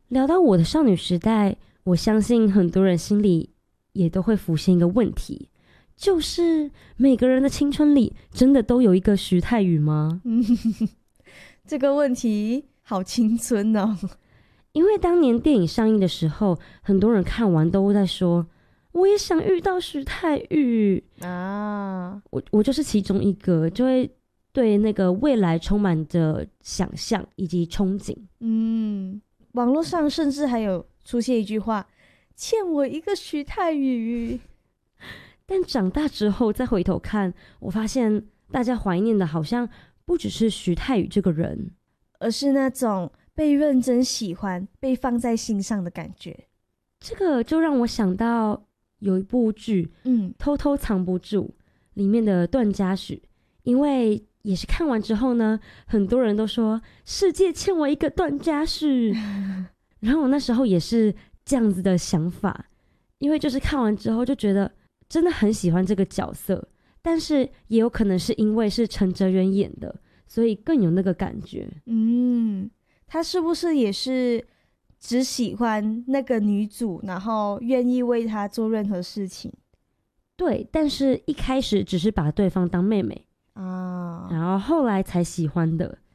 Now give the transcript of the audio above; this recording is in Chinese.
聊到我的少女时代，我相信很多人心里也都会浮现一个问题，就是每个人的青春里真的都有一个徐太宇吗？ 这个问题好青春哦。 因为当年电影上映的时候，很多人看完都在说我也想遇到徐太宇啊。 我就是其中一个，就会对那个未来充满着想象以及憧憬。 网络上甚至还有出现一句话，欠我一个徐太宇。 但长大之后再回头看，我发现大家怀念的好像不只是徐太宇这个人， 而是那种被认真喜欢、被放在心上的感觉。 这个就让我想到有一部剧偷偷藏不住里面的段嘉许，因为也是看完之后呢，很多人都说世界欠我一个段嘉许然后我那时候也是这样子的想法，因为就是看完之后就觉得真的很喜欢这个角色，但是也有可能是因为是陈哲远演的，所以更有那个感觉。 他是不是也是只喜欢那个女主，然后愿意为她做任何事情？ 对，但是一开始只是把对方当妹妹啊，然后后来才喜欢的。